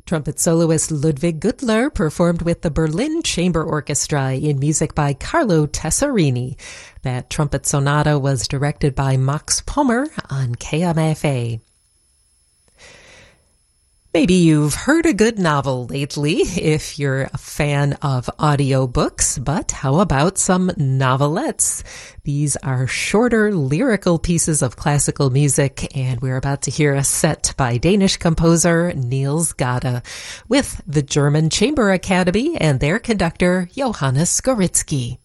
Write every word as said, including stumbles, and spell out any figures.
Trumpet soloist Ludwig Gürtler performed with the Berlin Chamber Orchestra in music by Carlo Tessorini. That trumpet sonata was directed by Max Pommer on K M F A. Maybe you've heard a good novel lately if you're a fan of audiobooks, but how about some novelettes? These are shorter lyrical pieces of classical music, and we're about to hear a set by Danish composer Niels Gade with the German Chamber Academy and their conductor Johannes Skoritsky.